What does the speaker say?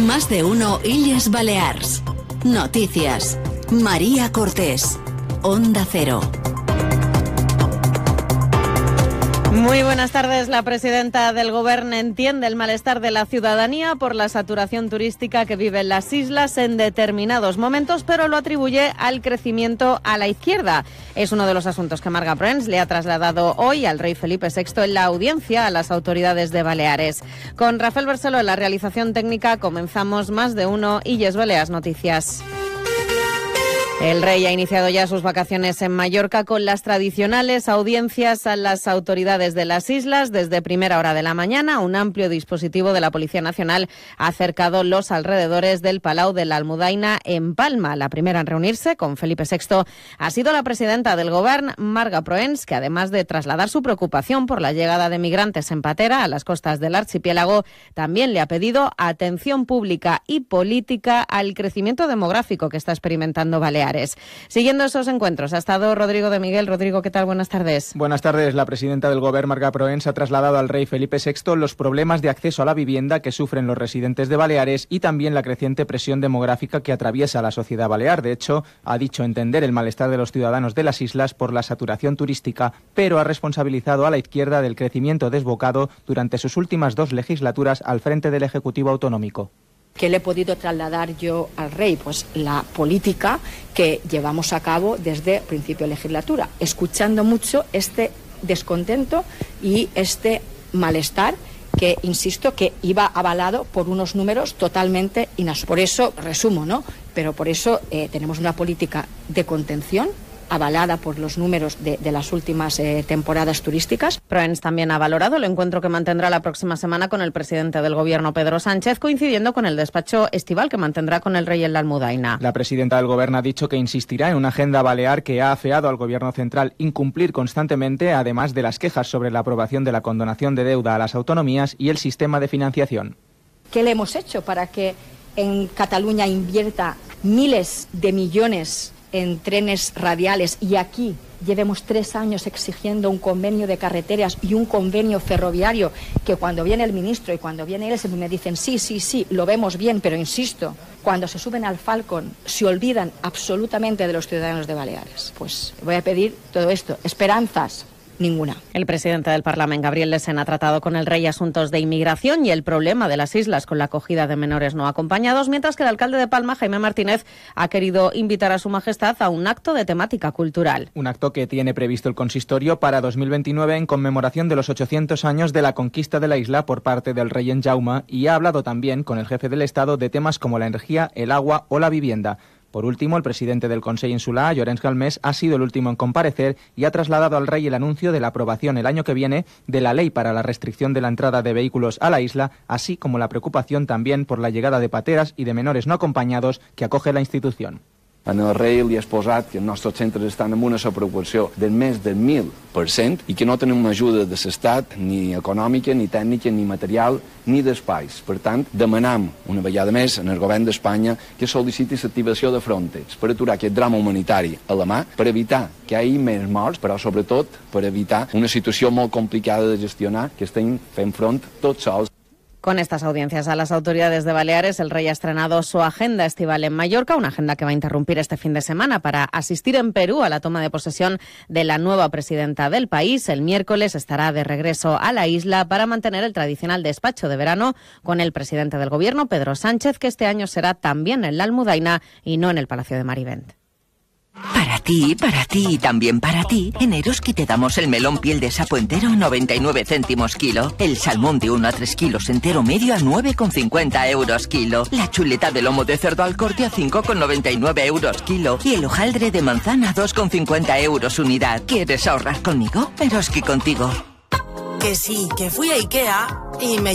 Más de uno Illes Balears. Noticias. María Cortés. Onda Cero. Muy buenas tardes. La presidenta del Govern entiende el malestar de la ciudadanía por la saturación turística que viven las islas en determinados momentos, pero lo atribuye al crecimiento a la izquierda. Es uno de los asuntos que Marga Proens le ha trasladado hoy al rey Felipe VI en la audiencia a las autoridades de Baleares. Con Rafael Barceló en la realización técnica comenzamos Más de uno Illes Balears Noticias. El rey ha iniciado ya sus vacaciones en Mallorca con las tradicionales audiencias a las autoridades de las islas. Desde primera hora de la mañana, un amplio dispositivo de la Policía Nacional ha cercado los alrededores del Palau de la Almudaina en Palma. La primera en reunirse con Felipe VI ha sido la presidenta del Govern, Marga Proens, que además de trasladar su preocupación por la llegada de migrantes en patera a las costas del archipiélago, también le ha pedido atención pública y política al crecimiento demográfico que está experimentando Baleares. Siguiendo esos encuentros ha estado Rodrigo de Miguel. Rodrigo, ¿qué tal? Buenas tardes. Buenas tardes. La presidenta del Govern, Marga Proens, ha trasladado al rey Felipe VI los problemas de acceso a la vivienda que sufren los residentes de Baleares y también la creciente presión demográfica que atraviesa la sociedad balear. De hecho, ha dicho entender el malestar de los ciudadanos de las islas por la saturación turística, pero ha responsabilizado a la izquierda del crecimiento desbocado durante sus últimas 2 legislaturas al frente del Ejecutivo Autonómico. ¿Qué le he podido trasladar yo al rey? Pues la política que llevamos a cabo desde principio de legislatura, escuchando mucho este descontento y este malestar que, insisto, que iba avalado por unos números totalmente inasumibles. Por eso, resumo, ¿no? Pero por eso tenemos una política de contención avalada por los números de las últimas temporadas turísticas. Proens también ha valorado el encuentro que mantendrá la próxima semana con el presidente del Gobierno, Pedro Sánchez, coincidiendo con el despacho estival que mantendrá con el rey en la Almudaina. La presidenta del Gobierno ha dicho que insistirá en una agenda balear que ha afeado al Gobierno central incumplir constantemente, además de las quejas sobre la aprobación de la condonación de deuda a las autonomías y el sistema de financiación. ¿Qué le hemos hecho para que en Cataluña invierta miles de millones en trenes radiales y aquí llevemos 3 años exigiendo un convenio de carreteras y un convenio ferroviario que cuando viene el ministro y cuando viene él me dicen sí, lo vemos bien, pero insisto, cuando se suben al Falcon se olvidan absolutamente de los ciudadanos de Baleares? Pues voy a pedir todo esto, esperanzas. Ninguna. El presidente del Parlamento, Gabriel Lesen, ha tratado con el rey asuntos de inmigración y el problema de las islas con la acogida de menores no acompañados, mientras que el alcalde de Palma, Jaime Martínez, ha querido invitar a su majestad a un acto de temática cultural. Un acto que tiene previsto el consistorio para 2029 en conmemoración de los 800 años de la conquista de la isla por parte del rey en Jaume, y ha hablado también con el jefe del Estado de temas como la energía, el agua o la vivienda. Por último, el presidente del Consell Insular, Llorenç Galmés, ha sido el último en comparecer y ha trasladado al rey el anuncio de la aprobación el año que viene de la ley para la restricción de la entrada de vehículos a la isla, así como la preocupación también por la llegada de pateras y de menores no acompañados que acoge la institución. En el rei li ha exposat que els nostres centres estan en una sobreocupació de més del 1000% i que no tenim una ajuda de l'Estat, ni econòmica, ni tècnica, ni material, ni d'espais. Per tant, demanam una vegada més en el govern d'Espanya que sol·liciti l'activació de Frontex per aturar aquest drama humanitari a la mà, per evitar que hi hagi més morts, però sobretot per evitar una situació molt complicada de gestionar que estem fent front tots sols. Con estas audiencias a las autoridades de Baleares, el rey ha estrenado su agenda estival en Mallorca, una agenda que va a interrumpir este fin de semana para asistir en Perú a la toma de posesión de la nueva presidenta del país. El miércoles estará de regreso a la isla para mantener el tradicional despacho de verano con el presidente del Gobierno, Pedro Sánchez, que este año será también en la Almudaina y no en el Palacio de Marivent. Para ti y también para ti, en Eroski te damos el melón piel de sapo entero a 99 céntimos kilo, el salmón de 1 a 3 kilos entero medio a 9,50 euros kilo, la chuleta de lomo de cerdo al corte a 5,99 euros kilo y el hojaldre de manzana a 2,50 euros unidad. ¿Quieres ahorrar conmigo? Eroski contigo. Que sí, que fui a Ikea y me